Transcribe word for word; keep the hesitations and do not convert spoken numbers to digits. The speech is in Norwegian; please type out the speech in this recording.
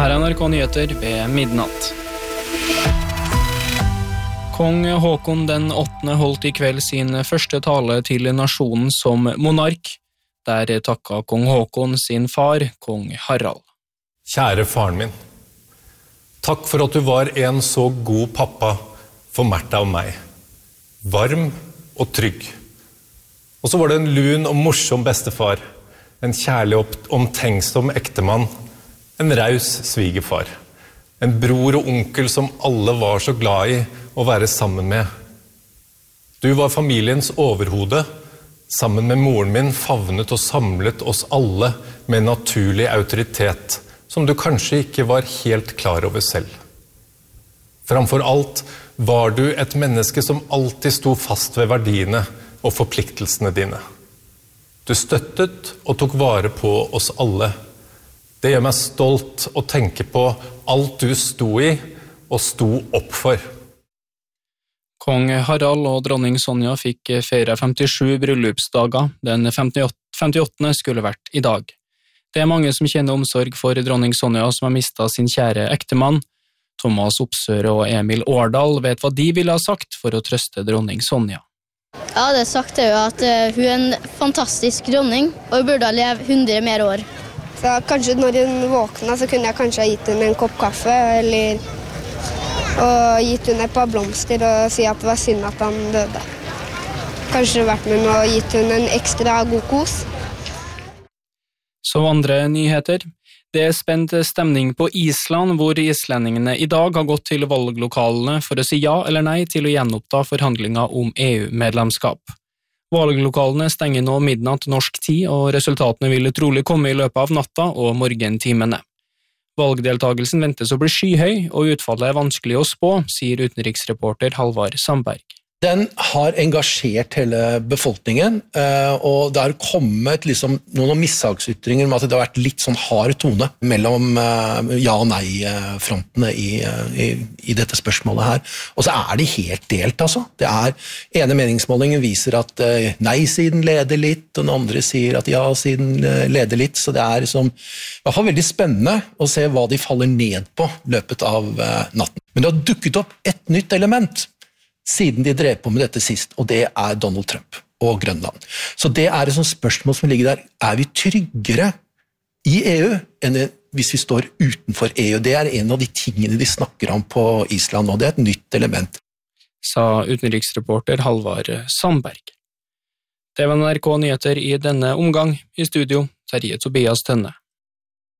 Her er N R K Nyheter ved midnatt. Kong Håkon den åttende holdt i kveld sin første tale til nasjonen som monark. Der takket kong Håkon sin far, kong Harald. Kjære faren min, takk for at du var en så god pappa for Märtha og meg. Varm og trygg. Og så var det en lun og morsom bestefar, en kjærlig og omtenksom ektemann, en raus svigerfar, en bror og onkel som alle var så glad i å være sammen med. Du var familiens overhode. Sammen med moren min favnet og samlet oss alle med naturlig autoritet, som du kanskje ikke var helt klar over selv. Framfor alt var du et menneske som alltid sto fast ved verdiene og forpliktelsene dine. Du støttet og tok vare på oss alle. Det gjør meg stolt å tenke på alt du sto i og sto opp for. Kong Harald og dronning Sonja fikk feire femtisju bryllupsdager. Den femtiåttende skulle vært i dag. Det er mange som kjenner omsorg for dronning Sonja som har mistet sin kjære ektemann. Thomas Opsøre og Emil Årdal vet hva de ville ha sagt for å trøste dronning Sonja. Ja, det sagt er jo at uh, hun er en fantastisk dronning, og hun burde leve hundre mer år. Så kanskje når hun våkna, så kunne jeg kanskje ha gitt henne en kopp kaffe, eller og gitt henne et par blomster og si at det var synd at han døde. Kanskje vært med og gitt henne en ekstra god kos. Så andre nyheter. Det er spent stemning på Island, hvor islendingene i dag har gått til valglokalene for å si ja eller nei til å gjenoppta forhandlinger om E U-medlemskap. Valglokalene stenger nå midnatt norsk tid, og resultatene vil trolig komme i løpet av natta og morgentimene. Valgdeltagelsen ventes å bli skyhøy, og utfallet er vanskelig å spå, sier utenriksreporter Halvard Sandberg. Den har engasjert hele befolkningen, og det har kommet liksom noen mishagsytringer om at det har vært litt sånn hard tone mellom ja- og nei-frontene i, i, i dette spørsmålet her. Og så er de helt delt, altså. Det er, ene meningsmålingen viser at nei-siden leder litt, og den andre sier at ja-siden leder litt, så det er liksom, i hvert fall veldig spennende å se hva de faller ned på løpet av natten. Men det har dukket opp et nytt element, siden de drev på med dette sist, og det er Donald Trump og Grønland. Så det er et sånt spørsmål som ligger der. Er vi tryggere i E U enn hvis vi står utenfor E U? Det er en av de tingene de snakker om på Island, og det er et nytt element. Sa utenriksreporter Halvard Sandberg. Det var N R K Nyheter i denne omgang. I studio, Terje Tobias Tønne.